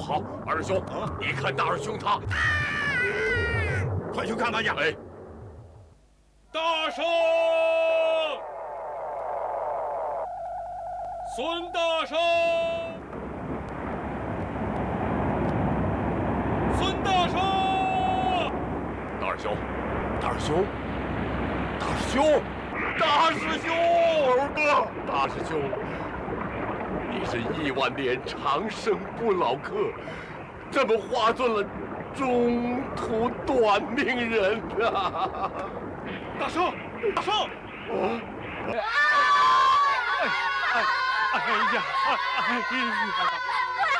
好，二兄，你看大二兄他， 快去看看去。 哎， 大圣，孙大圣，孙大圣， 大二兄，大二兄，大师兄，大师兄， 二哥， 大师兄，你是亿万年长生不老客，怎么化作了中途短命人啊？ 大圣，大圣！哎呀，哎呀！